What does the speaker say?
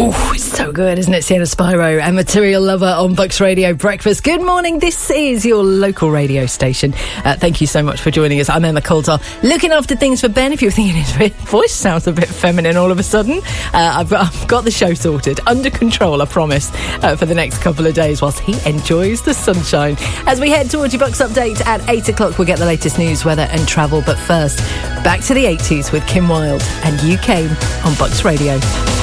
Oh, it's so good, isn't it? Sienna Spyro and Material Lover on Bucks Radio Breakfast. Good morning. This is your local radio station. Thank you so much for joining us. I'm Emma Coulter, looking after things for Ben. If you're thinking his voice sounds a bit feminine all of a sudden, I've got the show sorted, under control, I promise, for the next couple of days whilst he enjoys the sunshine. As we head towards your Bucks update at 8 o'clock, we'll get the latest news, weather and travel. But first, back to the 80s with Kim Wilde and You Came on Bucks Radio.